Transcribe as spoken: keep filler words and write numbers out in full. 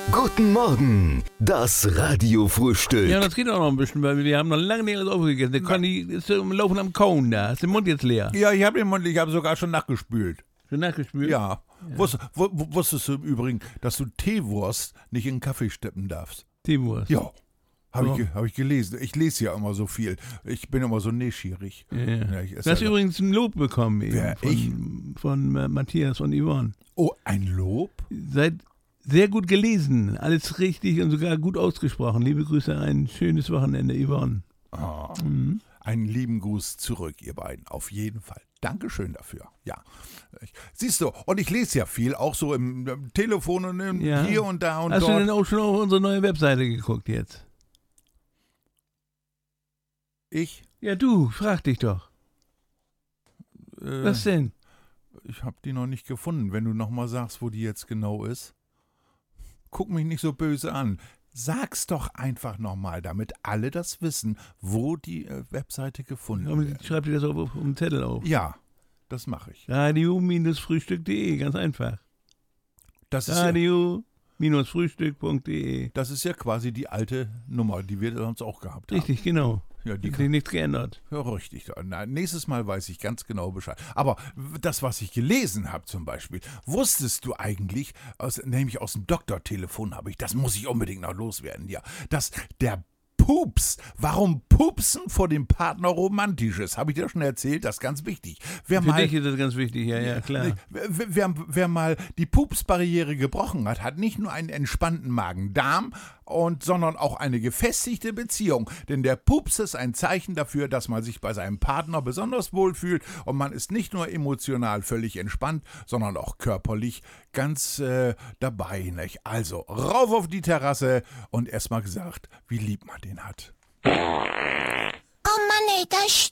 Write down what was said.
Guten Morgen, das Radiofrühstück. Ja, das geht auch noch ein bisschen, weil wir haben noch lange nicht alles aufgegessen. Der Conny ist im Laufen am Kauen da. Ist der Mund jetzt leer? Ja, ich habe den Mund, ich habe sogar schon nachgespült. Schon nachgespült? Ja. ja. Wusst, w- wusstest du im Übrigen, dass du Teewurst nicht in den Kaffee steppen darfst? Teewurst? Ja. Habe Ja. ich, ge- hab ich gelesen. Ich lese ja immer so viel. Ich bin immer so neschierig. Ja, ja. Ja, ich esse Du hast ja- übrigens ein Lob bekommen eben Wer, von, ich? von äh, Matthias und Yvonne. Oh, ein Lob? Seid sehr gut gelesen, alles richtig und sogar gut ausgesprochen. Liebe Grüße, ein schönes Wochenende, Yvonne. Oh. Mhm. Einen lieben Gruß zurück, ihr beiden. Auf jeden Fall. Dankeschön dafür. Ja. Ich, siehst du, und ich lese ja viel, auch so im, im Telefon und im, Ja. hier und da und Hast dort. du denn auch schon auf unsere neue Webseite geguckt jetzt? Ich? Ja, du, frag dich doch. Äh, Was denn? Ich habe die noch nicht gefunden. Wenn du noch mal sagst, wo die jetzt genau ist. Guck mich nicht so böse an. Sag's doch einfach noch mal, damit alle das wissen, wo die äh, Webseite gefunden wird. Schreib dir das auf, auf einen Zettel auf. Ja, das mache ich. radio-frühstück punkt de, ganz einfach. Das ist, ja, radio-frühstück punkt de. das ist ja quasi die alte Nummer, die wir sonst auch gehabt haben. Richtig, genau. Ja, die Hat kann, sich nichts geändert. ja, richtig. Na, nächstes Mal weiß ich ganz genau Bescheid. Aber das, was ich gelesen habe zum Beispiel, wusstest du eigentlich, aus, nämlich aus dem Doktortelefon habe ich, das muss ich unbedingt noch loswerden, ja, dass der Pups, warum Pupsen vor dem Partner romantisch ist, habe ich dir schon erzählt, das ist ganz wichtig. Wer Für mal, dich ist das ganz wichtig, ja, ja, klar. Nee, Wer, wer, wer mal die Pupsbarriere gebrochen hat, hat nicht nur einen entspannten Magen-Darm, und, sondern auch eine gefestigte Beziehung. Denn der Pups ist ein Zeichen dafür, dass man sich bei seinem Partner besonders wohlfühlt und man ist nicht nur emotional völlig entspannt, sondern auch körperlich ganz äh, dabei. Nicht? Also rauf auf die Terrasse und erstmal gesagt, wie lieb man den hat. Oh Mann, ey, das